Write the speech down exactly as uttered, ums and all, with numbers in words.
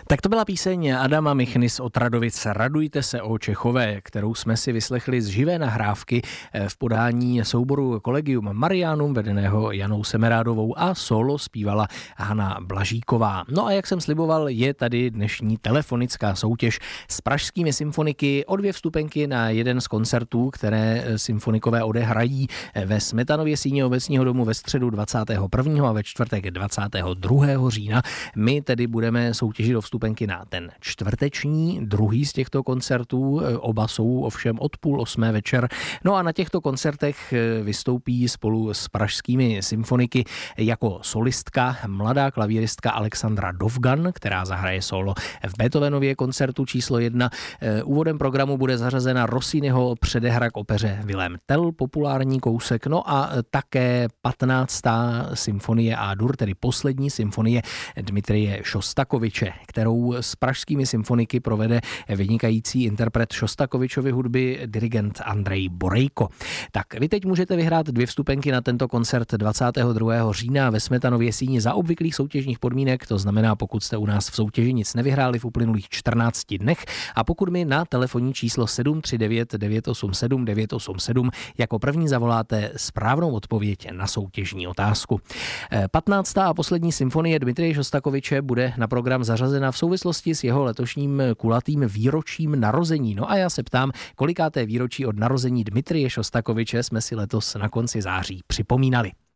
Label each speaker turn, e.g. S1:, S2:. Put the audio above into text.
S1: Tak to byla píseň Adama Michny z Otradovic Radujte se o Čechové, kterou jsme si vyslechli z živé nahrávky v podání souboru Collegium Marianum vedeného Janou Semerádovou a solo zpívala Hana Blažíková. No a jak jsem sliboval, je tady dnešní telefonická soutěž s pražskými symfoniky o dvě vstupenky na jeden z koncertů, které symfonikové odehrají ve Smetanově síni Obecního domu ve středu dvacátého prvního a ve čtvrtek dvacátého druhého října. My tedy budeme soutěžit o vstupenky na ten čtvrteční, druhý z těchto koncertů. Oba jsou ovšem od půl osmé večer. No a na těchto koncertech vystoupí spolu s pražskými symfoniky jako solistka mladá klavíristka Alexandra Dovgan, která zahraje solo v Beethovenově koncertu číslo jedna. Úvodem programu bude zařazena Rossiniho předehra k opeře Vilém Tell, populární kousek, no a také patnáctá symfonie A-dur, tedy poslední symfonie Dmitrije Šostakoviče, kterou s pražskými symfoniky provede vynikající interpret Šostakovičovy hudby dirigent Andrej Borejko. Tak vy teď můžete vyhrát dvě vstupenky na tento koncert dvacátého druhého října ve Smetanově síni za obvyklých soutěžních podmínek, to znamená, pokud jste u nás v soutěži nic nevyhráli v uplynulých čtrnácti dnech a pokud mi na telefonní číslo sedm tři devět devět osm sedm devět osm sedm jako první zavoláte správnou odpověď na soutěžní otázku. patnáctá a poslední symfonie Dmitrije Šostakoviče bude na program zařazena v souvislosti s jeho letošním kulatým výročím narození. No a já se ptám, kolikáté výročí od narození Dmitrije Šostakoviče jsme si letos na konci září připomínali.